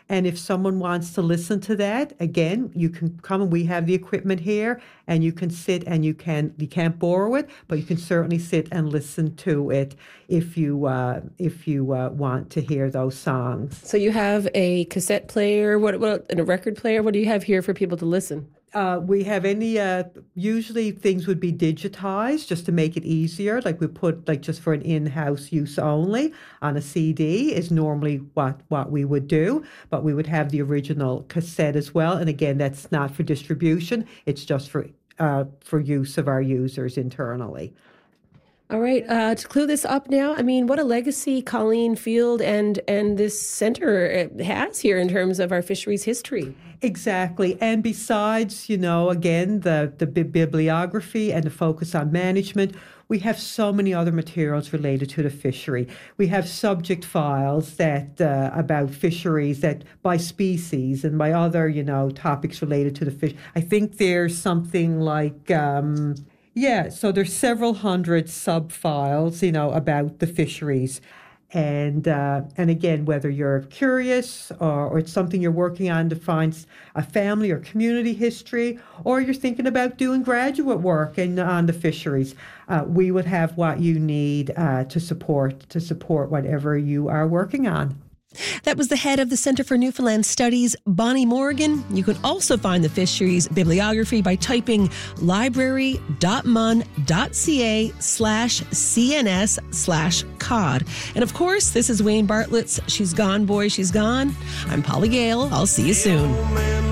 And if someone wants to listen to that, again, you can come and we have the equipment here and you can sit and you can't borrow it, but you can certainly sit and listen to it if you want to hear those songs. So you have a cassette player, and a record player. What do you have here for people to listen? We have usually things would be digitized just to make it easier. Like we put, like just for an in-house use only on a CD is normally what we would do. But we would have the original cassette as well. And again, that's not for distribution. It's just for use of our users internally. All right. To clue this up now, I mean, what a legacy Colleen Field and this center has here in terms of our fisheries history. Exactly. And besides, again, the bibliography and the focus on management, we have so many other materials related to the fishery. We have subject files that about fisheries that by species and by other, topics related to the fish. I think there's something like... so there's several hundred sub-files, about the fisheries. And again, whether you're curious or it's something you're working on to find a family or community history, or you're thinking about doing graduate work on the fisheries, we would have what you need to support whatever you are working on. That was the head of the Centre for Newfoundland Studies, Bonnie Morgan. You can also find the fisheries bibliography by typing library.mun.ca/CNS/cod. And of course, this is Wayne Bartlett's She's Gone, Boy, She's Gone. I'm Polly Gale. I'll see you soon.